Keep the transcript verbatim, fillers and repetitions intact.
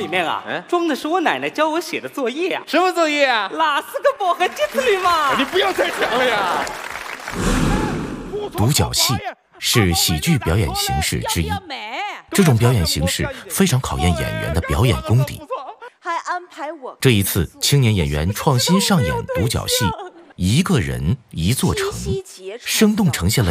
面啊，嗯，装的是我奶奶教我写的作业啊。 什么作业啊？ 拉斯个薄荷鸡子驴嘛！ 你不要再讲了呀！ 独角戏是喜剧表演形式之一，这种表演形式非常考验演员的表演功底。 还安排我这一次，青年演员创新上演独角戏，一个人一座城，生动呈现了